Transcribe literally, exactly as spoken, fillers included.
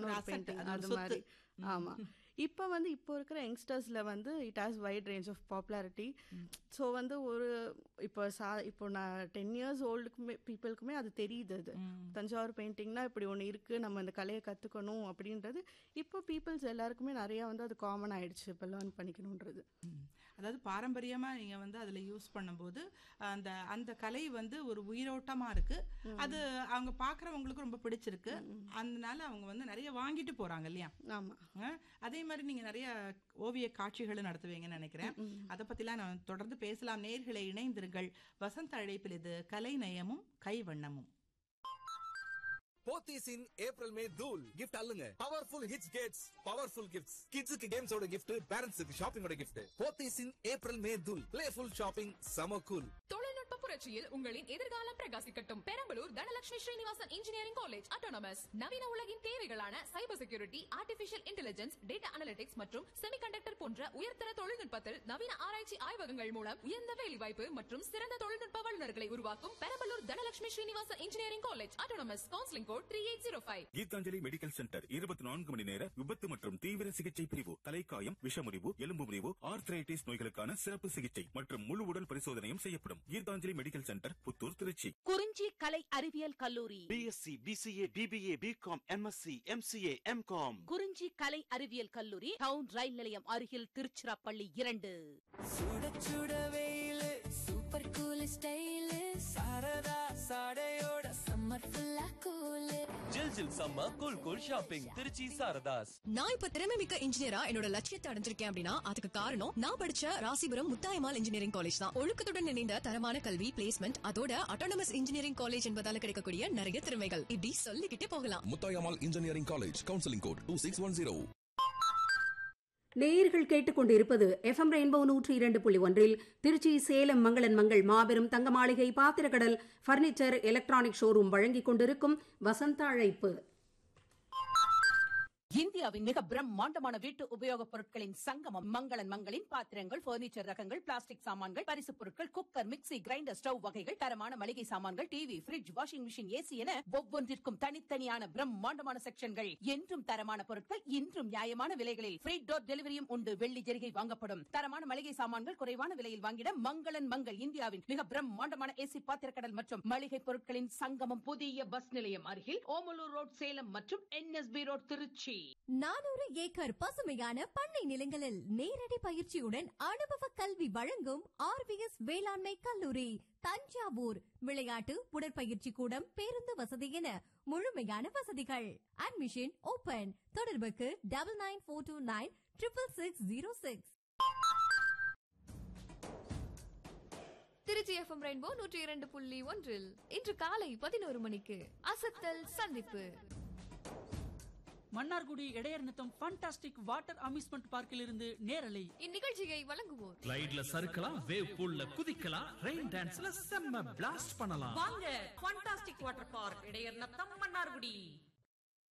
முக்கியமான ஒரு பெயிண்டிங் அது மாதிரி. ஆமா. இப்போ வந்து இப்போ இருக்கிற யங்ஸ்டர்ஸில் வந்து it has wide range of popularity. So வந்து ஒரு இப்போ சா இப்போ நான் டென் இயர்ஸ் ஓல்டுக்குமே பீப்புளுக்குமே அது தெரியுது. அது தஞ்சாவூர் பெயிண்டிங்னா இப்படி ஒன்று இருக்குது, நம்ம இந்த கலையை கற்றுக்கணும் அப்படின்றது இப்போ பீப்புள்ஸ் எல்லாருக்குமே நிறையா வந்து அது காமன் ஆயிடுச்சு இப்போ லேர்ன் பண்ணிக்கணுன்றது. அதாவது பாரம்பரியமாக நீங்கள் வந்து அதில் யூஸ் பண்ணும்போது அந்த அந்த கலை வந்து ஒரு உயிரோட்டமாக இருக்குது. அது அவங்க பார்க்குறவங்களுக்கு ரொம்ப பிடிச்சிருக்கு. அதனால அவங்க வந்து நிறைய வாங்கிட்டு போகிறாங்க இல்லையா? ஆமாம். அதே மாதிரி நீங்க நிறைய ஓவிய காட்சிகளும் நடத்துவீங்கன்னு நினைக்கிறேன். அதை பத்திலாம் நான் தொடர்ந்து பேசலாம். நேர்களை இணைந்திருங்கள். வசந்த அழைப்பில் இது கலை நயமும் கைவண்ணமும். போத்தீஸ் இன் ஏப்ரல் மே தூள் gift அல்லுங்க. Powerful hits Gates powerful gifts. கிட்ஸுக்கு கேம்ஸோட கிஃப்ட், பேரண்ட்ஸுக்கு ஷாப்பிங்கோட கிஃப்ட். போத்தீஸ் இன் ஏப்ரல் மே தூள் பிளேஃபுல் ஷாப்பிங் சம கூல். தொழில்நுட்ப புரட்சியில் உங்களின் எதிர்காலம் பிரகாசிக்கட்டும். Perambalur Dhanalakshmi Srinivasan engineering college autonomous நவீன உலகின் தேவைகளான cyber security, artificial intelligence, data analytics மற்றும் செமிகண்டக்டர் போன்ற உயர்தர தொழில்நுட்பத்தில் நவீன ஆராய்ச்சி ஆய்வகங்கள் மூலம் உயர்ந்த வேலைவாய்ப்பு மற்றும் சிறந்த தொழில்நுட்ப வல்லுநர்களை உருவாக்கும் Perambalur Dhanalakshmi Srinivasan engineering college autonomous. Counselling code three eight zero five. Gitanjali medical centre இருபத்தி நான்கு மணி நேர விபத்து மற்றும் தீவிர சிகிச்சை பிரிவு, தலைக்காயம், விஷமுறிவு, எலும்பு முறிவு, ஆர்த்ரைட்டிஸ் நோய்களுக்கான சிறப்பு சிகிச்சை மற்றும் முழு உடல் பரிசோதனையும் செய்யப்படும். Gitanjali medical centre, Puthur, Trichy. குறிஞ்சி கலை அறிவியல் கல்லூரி BSc, PCA, BBA, BCom, MSc, MCA, M Com. குறிஞ்சி கலை அறிவியல் கல்லூரி டவுன் ரயில் நிலையம் அருகில் திருச்சிராப்பள்ளி இரண்டு. சுட சுட வெயிலு, super cool style, Saradha சாடையோட summer ஃபுல்லா கூலு. ஜில் ஜில் summer cool cool shopping Trichy Saradhas. நான் இப்ப திறமை மிக்க இன்ஜினியரா என்னோட லட்சியத்தை அடைஞ்சிருக்கேன் அப்படின்னா அதுக்கு காரணம் நான் படிச்ச ராசிபுரம் முத்தாயம்மாள் இன்ஜினியரிங் காலேஜ் தான். ஒழுக்கத்துடன் இணைந்த தரமான கல்வி, பிளேஸ்மெண்ட், அதோட ஆட்டோனமஸ் இன்ஜினியரிங் காலேஜ் என்பதால கிடைக்கக்கூடிய நிறைய திறமைகள் இப்படி சொல்லிக்கிட்டே போகலாம். Muthayammal engineering college, counselling code two six one zero. நேயர்கள் கேட்டுக்கொண்டிருப்பது எஃப்எம் ரெயின்போ நூற்றி இரண்டு புள்ளி ஒன்றில் திருச்சி சேலம் மங்களன் மங்கள் மாபெரும் தங்க மாளிகை பாத்திரக்கடல் பர்னிச்சர் எலக்ட்ரானிக் ஷோரூம் வழங்கிக் கொண்டிருக்கும் வசந்த அழைப்பு. இந்தியாவின் மிக பிரம்மாண்டமான வீட்டு உபயோகப் பொருட்களின் சங்கமம் மங்களன் மங்களின் பாத்திரங்கள், பர்னிச்சர் ரகங்கள், பிளாஸ்டிக் சாமான்கள், பரிசு பொருட்கள், குக்கர், மிக்ஸி, கிரைண்டர், ஸ்டவ் வகைகள், தரமான மளிகை சாமான்கள், TV, fridge, washing machine, AC என ஒவ்வொன்றிற்கும் தனித்தனியான பிரம்மாண்டமான செக்ஷன்கள். என்றும் தரமான பொருட்கள், இன்றும் நியாயமான விலைகளில் ஃப்ரீ டோர் டெலிவரியும் உண்டு. வெள்ளி ஜெரிகை வாங்கப்படும். தரமான மளிகை சாமான்கள் குறைவான விலையில் வாங்கிட மங்களன் மங்கள் இந்தியாவின் மிக பிரம்மாண்டமான ஏசி பாத்திரக்கடல் மற்றும் மளிகை பொருட்களின் சங்கமம். புதிய பஸ் நிலையம் அருகில் ஓமலூர் ரோட் சேலம் மற்றும் என்எஸ்பி ரோட் திருச்சி. நானூறு ஏக்கர் பசுமையான பண்ணை நிலங்களில் நேரடி பயிற்சியுடன் அனுபவ கல்வி வழங்கும் ஆர்விஎஸ் வேளாண்மை கல்லூரி தஞ்சாவூர். விளையாட்டு, உடற்பயிற்சி கூடம், பேருந்து வசதி என முழுமையான வசதிகள். Admission open. தொடர்புக்கு டபுள் நைன் போர் two nine triple six zero six. Trichy FM rainbow நூற்றி இரண்டு புள்ளி ஒன்றில் இன்று காலை பதினோரு மணிக்கு அசத்தல் சந்திப்பு. மன்னார்குடி இடையர் நித்தம் ஃபண்டாஸ்டிக் வாட்டர் அம்யூஸ்மெண்ட் பார்க்கில் இருந்து நேரலை. இந்நிகழ்ச்சியை வழங்குவோர் ஸ்லைட்ல சறுக்கலாம், வேவ் பூல்ல குதிக்கலாம், ரெயின் டான்ஸ்ல செம்ம பிளாஸ்ட் பண்ணலாம். வாங்க ஃபண்டாஸ்டிக் வாட்டர் பார்க் இடையர் நித்தம் மன்னார்குடி.